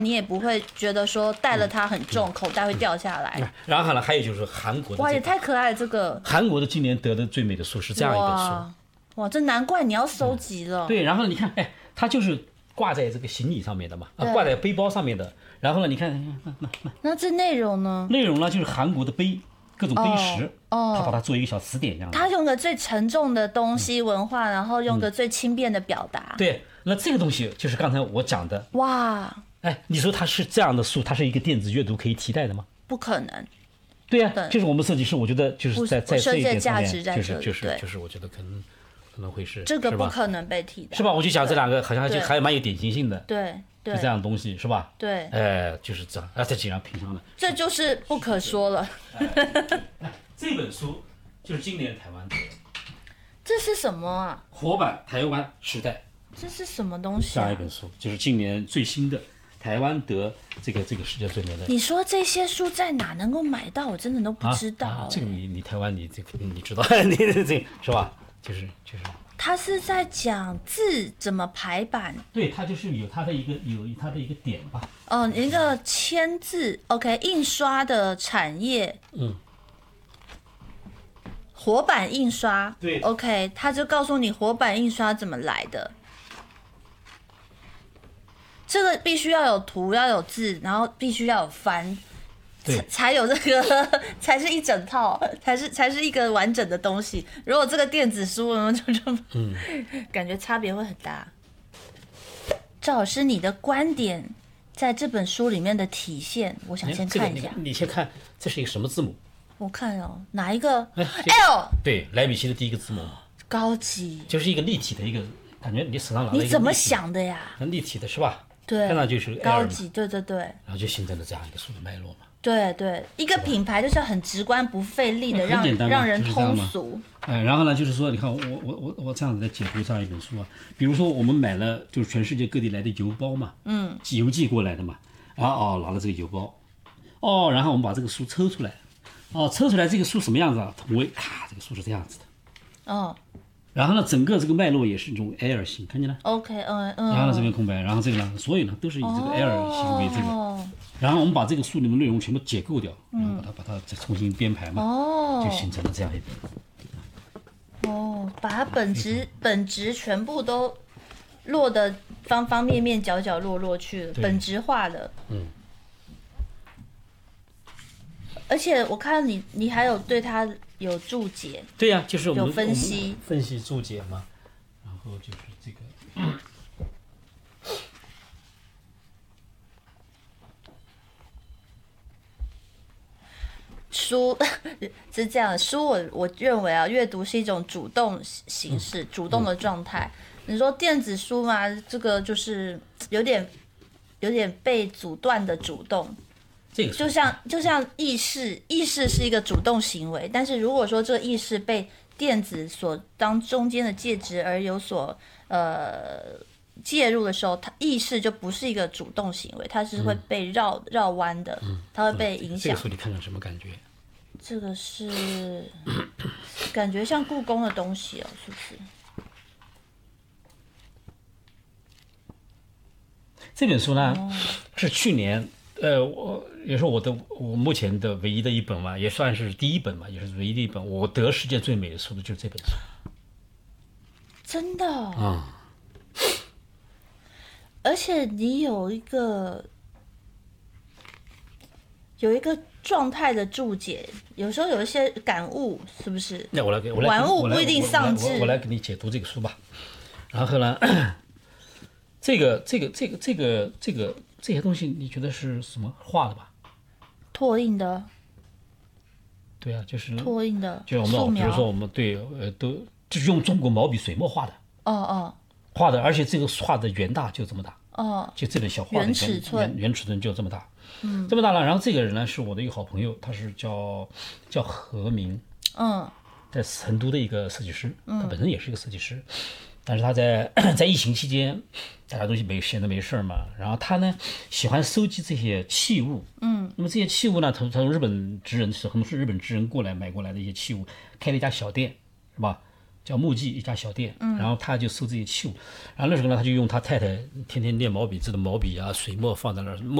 你也不会觉得说带了它很重，口袋会掉下来。 然后呢，还有就是韩国的、 哇，也太可爱了！这个韩国的今年得的最美的书是这样一本书。 哇，这难怪你要收集了。 对，然后你看，它就是挂在这个行李上面的嘛，挂在背包上面的。然后呢，你看， 那这内容呢？ 内容呢就是韩国的各种碑石，他把它做一个小词典一样的。 他用个最沉重的东西文化，然后用个最轻便的表达。 对，那这个东西就是刚才我讲的。 哇， 你说它是这样的书，它是一个电子阅读可以替代的吗？ 不可能。 对呀，就是我们设计师，我觉得就是在这一点上面，就是我觉得可能会是这个不可能被替代， 是吧？我就讲这两个好像就还蛮有典型性的， 对， 就这样的东西是吧？ 对， 就是这样，再竟然评上了， 这就是不可说了。 这本书就是今年台湾的， 这是什么啊？ 活版台湾时代， 这是什么东西？ 这样一本书就是今年最新的台湾得这个世界最美的。 你说这些书在哪能够买到？我真的都不知道。 这个你台湾你这个你知道，你这是吧？就是。 他是在讲字怎么排版， 对，他就是有他的一个点吧。 一个签字 ，OK， 印刷的产业，活版印刷， 对 ，OK， 他就告诉你活版印刷怎么来的。这个必须要有图，要有字，然后必须要有翻。才有这个，才是一整套，才是一个完整的东西。如果这个电子书呢，感觉差别会很大。赵老师，你的观点在这本书里面的体现，我想先看一下。 你先看，这是一个什么字母？ 我看哦，哪一个 ？L。 对，莱比锡的第一个字母。 高级。 就是一个立体的一个，感觉你手上拿了一个。 你怎么想的呀？ 很立体的是吧？ 对， 看上去是高级，对。 然后就形成了这样一个书的脉络嘛。 对，一个品牌就是很直观不费力的让人通俗。 然后呢，就是说，你看我这样子在解读这样一本书啊，比如说我们买了就是全世界各地来的邮包嘛，邮寄过来的嘛，然后拿了这个邮包，然后我们把这个书抽出来，抽出来这个书什么样子啊？同位，这个书是这样子的，然后呢，整个这个脉络也是一种 L 型，看见了 ？OK， 然后呢这边空白，然后这个呢，所有呢都是以这个 L 型为这个。然后我们把这个书里面内容全部解构掉，然后把它再重新编排嘛，就形成了这样一本。把它本质全部都落的方方面面、角角落落去了，本质化的。而且我看你还有对它有注解。 对呀，就是我们有分析注解嘛，然后就是这个。 书是这样的，书我认为阅读是一种主动形式，主动的状态。你说电子书嘛，这个就是有点被阻断的主动。 这个就像意识是一个主动行为，但是如果说这个意识被电子所当中间的介质而有所介入的时候，它意识就不是一个主动行为，它是会被绕弯的，它会被影响。 这个书你看到什么感觉？ 这个是感觉像故宫的东西是不是？ 这本书呢，是去年也是我目前的唯一的一本嘛，也算是第一本嘛，也是唯一的一本我得世界最美的书的就是这本书。 真的而且你有一个状态的注解，有时候有一些感悟，是不是？ 那我来玩物不一定丧志。 我来给你解读这个书吧。然后呢，这些东西，你觉得是什么画的吧？ 拓印的。 对啊，就是拓印的， 就我们比如说我们都就是用中国毛笔水墨画的。画的，而且这个画的原大就这么大。就这本小画的原尺寸就这么大。这么大了。然后这个人呢是我的一个好朋友，他是叫何明，在成都的一个设计师，他本身也是一个设计师，但是他在疫情期间，大家都闲着没事嘛，然后他呢喜欢收集这些器物，那么这些器物呢，他从日本职人过来买过来的一些器物，开了一家小店，是吧？ 叫木记一家小店，然后他就收这些器物，然后那时候呢，他就用他太太天天练毛笔字的毛笔啊、水墨放在那儿。